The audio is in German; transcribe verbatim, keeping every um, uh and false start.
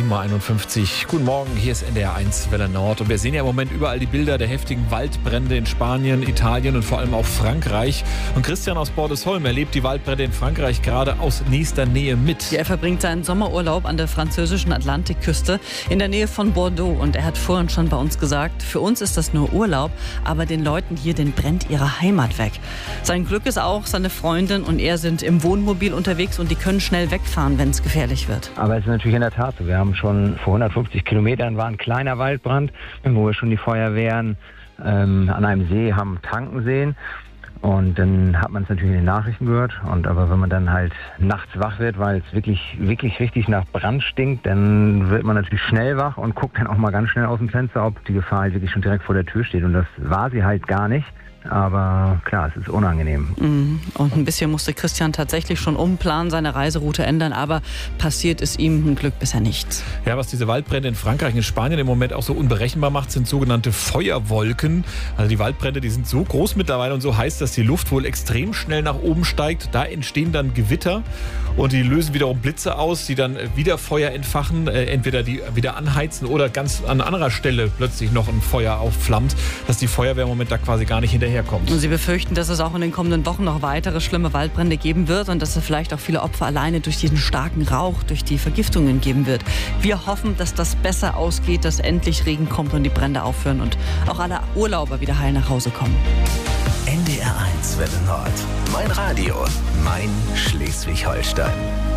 sieben Uhr einundfünfzig. Guten Morgen, hier ist N D R eins Welle Nord. Und wir sehen ja im Moment überall die Bilder der heftigen Waldbrände in Spanien, Italien und vor allem auch Frankreich. Und Christian aus Bordesholm erlebt die Waldbrände in Frankreich gerade aus nächster Nähe mit. Ja, er verbringt seinen Sommerurlaub an der französischen Atlantikküste in der Nähe von Bordeaux. Und er hat vorhin schon bei uns gesagt, für uns ist das nur Urlaub, aber den Leuten hier, denen brennt ihre Heimat weg. Sein Glück ist auch, seine Freundin und er sind im Wohnmobil unterwegs und die können schnell wegfahren, wenn es gefährlich wird. Aber es ist natürlich in der Tat so. Wir haben schon vor hundertfünfzig Kilometern war ein kleiner Waldbrand, wo wir schon die Feuerwehren ähm, an einem See haben tanken sehen. Und dann hat man es natürlich in den Nachrichten gehört. Und aber wenn man dann halt nachts wach wird, weil es wirklich, wirklich richtig nach Brand stinkt, dann wird man natürlich schnell wach und guckt dann auch mal ganz schnell aus dem Fenster, ob die Gefahr halt wirklich schon direkt vor der Tür steht. Und das war sie halt gar nicht. Aber klar, es ist unangenehm. Und ein bisschen musste Christian tatsächlich schon umplanen, seine Reiseroute ändern, aber passiert ist ihm ein Glück bisher nichts. Ja, was diese Waldbrände in Frankreich und in Spanien im Moment auch so unberechenbar macht, sind sogenannte Feuerwolken. Also die Waldbrände, die sind so groß mittlerweile und so heiß, dass die Luft wohl extrem schnell nach oben steigt. Da entstehen dann Gewitter und die lösen wiederum Blitze aus, die dann wieder Feuer entfachen, entweder die wieder anheizen oder ganz an anderer Stelle plötzlich noch ein Feuer aufflammt, dass die Feuerwehr im Moment da quasi gar nicht hinterher herkommt. Und Sie befürchten, dass es auch in den kommenden Wochen noch weitere schlimme Waldbrände geben wird und dass es vielleicht auch viele Opfer alleine durch diesen starken Rauch, durch die Vergiftungen geben wird. Wir hoffen, dass das besser ausgeht, dass endlich Regen kommt und die Brände aufhören und auch alle Urlauber wieder heil nach Hause kommen. N D R eins Welle Nord. Mein Radio, mein Schleswig-Holstein.